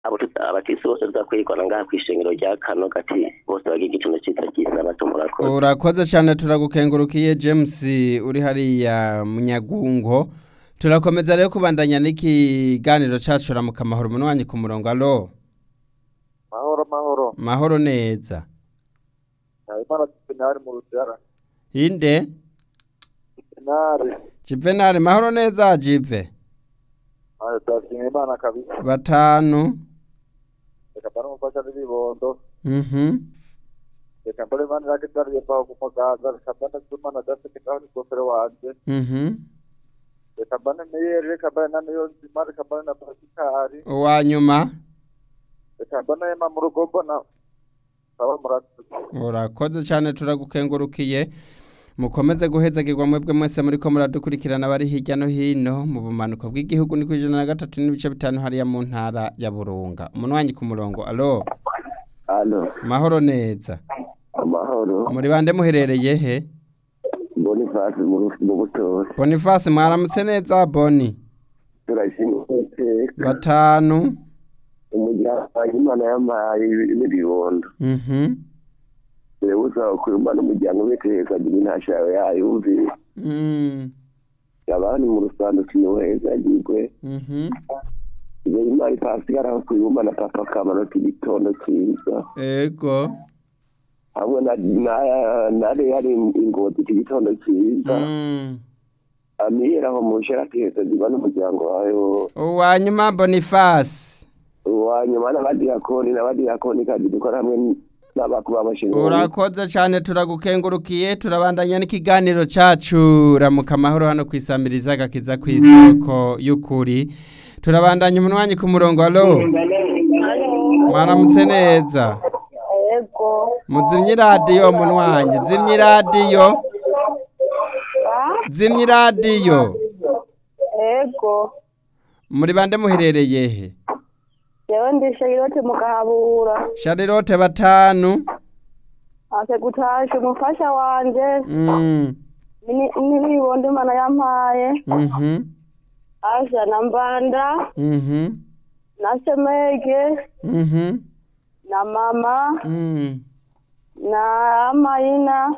abakisi bose tuzakwirikwana ngaha kw'ishengero rya Kano gati bose bagira igitondo ciza cy'isabato murakoze. Urakoze cyane turagukengurukiye James uri hariya Munyagungo. Turakomeza rero kubandanya n'ikiganiro cacu ramuka amahoro munwanyi ku murongo. Alo. Mahoro. Mahoro neza. Imana Juvenal mu Rutara. Inde? Juvenal mahoro neza Jive. Twasinye Imana kabisa. Batanu. Reka bana mufasha n'ibibondo. Reka mbere Imana yakitari yepa ku mugaza, reka bana Imana dafite kandi gofero wanje. Reka bana meye, reka bana nayo nzima, reka bana na Pasikari. Uwanyuma. Reka bana yema mu rugo mbona. Sawa murakoze. Urakoze cyane turagukengurukiye. Mukomeze guhezagirwa mwebwe mwese muri ko muradukurikirana bari hirya no hino mu bumanuko bw'igihugu ni ku 103.5 hariya mu ntara ya Burunga. Umunwanyi ku murongo. Alo. Mahoro neza. Amahoro. Muri bande muherereye he? Boniface mu Butoyi. Boniface mwaramutse neza Boni. Turashimye. Batanu. Umujyana Imana yamaye n'ibibondo. Uza kwimba n'umuryango witeka ginasha yayumvi. Abandi mu rusando kiyoheza gigwe. Iyo Imana ipasigara kwimba na papa kamaro kigitondo cyiza. Ego. Hamwe na yari ingoti kigitondo cyiza. Amira ho mushera teza diba n'umuryango wayo. Uwanyuma Boniface. Uwanyuma n'abadiyakoni kandi dukora hamwe Urakoze cyane turagukengurukiye turabandanya n'ikiganiro cacu ramuka amahoro hano kwisamiriza gakiza kw'isoko y'ukuri. Turabandanya umunwanyi ku murongo. Alo. Mwaramutse neza. Ego. Muzimye radio munwanyi. Zimye radio. Zimye radio. Ego. Muri bande muherereye he? Yewe ndi Charlotte mukahabura. Charlotte batanu. Ase gutasha umufasha wanje. Nibibondo Imana yampaye. Asha na Mbanda. Na Semege. Na mama. Na Amayina.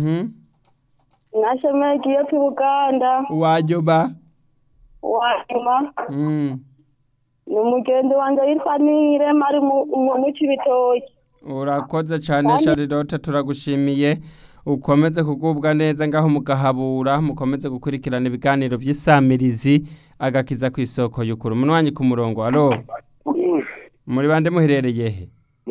Na Semege yo Buganda. Wajoba. Wanyuma. Numugendo wanje yifanire mari mu Cibitoki. Urakoze cyane Charlotte turagushimiye ukomeze kugubwa neza ngaho mugahabura mukomeze gukurikirana ibiganiro by'isamirizi agakiza ku isoko y'ukuri. Umunwanyi ku murongo. Alo. Muri bande muherereye he?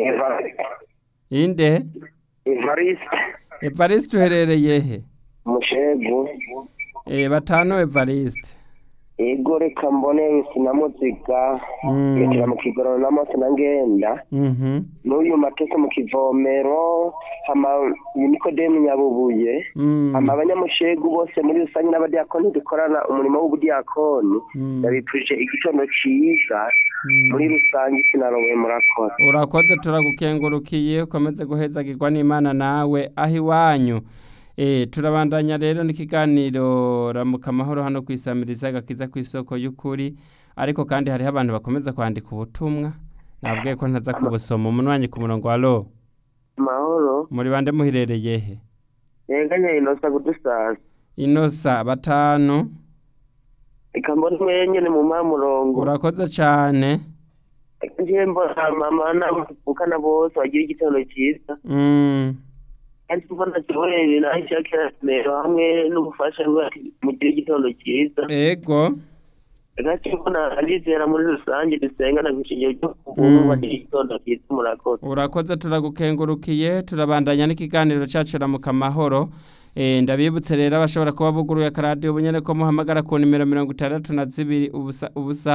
Inde? Evariste uherereye he? Mushegu. Batanu Evariste. Ego reka mbone sinamuzika yekera mu kigoro n'amase nangenda n'uyu matese mu kivomero hama Nikodemu Nyabubuye hama abanyamushegu bose muri rusange n'abadiakoni dukorana umurimo w'ubudiakoni ndabipuje igitondo ciza muri rusange sinarowe murakora. Urakoze turagukengurukiye ukomeze guhezagirwa n'Imana nawe aho iwanyu. Turabandanya rero n'ikiganiro ramuka amahoro hano kwisamiriza gakiza ku isoko y'ukuri ariko kandi hariho abantu bakomeza kwandika ubutumwa nabwiye ko ntaza kubusoma. Umunwanyi ku murongo. Alo. Mahoro. Muri bande muherereye he? Yeganye Inosa gudusasa. Inosa batanu. Ikambona mwenyene mu murongo. Urakoze cyane. Njembo mama n'abukana bose bagira igitondo cyiza. Kandi tubona cyohere n'ashakira mero hamwe n'ubufasha mu gitondo cyiza. Ego. Gakibona alizera muri rusange dusenga na gushingiye cyo kubuntu bagira igitondo cyiza murakoze. Urakoze turagukengurukiye turabandanya n'ikiganiro cacu ramuka amahoro. Ndabibutse rero abashobora kuba buguruye akaradiyo bunyene ko muhamagara ku nimero 62 ubusa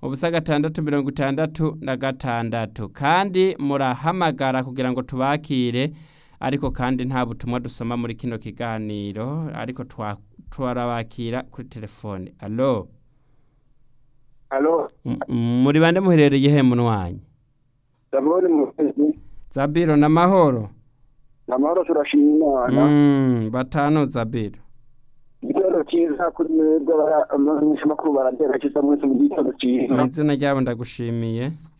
666 kandi murahamagara kugira ngo tubakire ariko kandi nta butumwa dusoma muri kino kiganiro ariko twarabakira kuri telefone. Alo. Muri bande muherereye he munwanyi? Zabiro na mahoro. Namahoro turashima Imana. Batanu Zabiro. Igitondo cyiza kuri mwebwe abanyeshuri makuru baragera cyisa mwese mu gitondo cyiza. Izina ryabo ndagushimiye.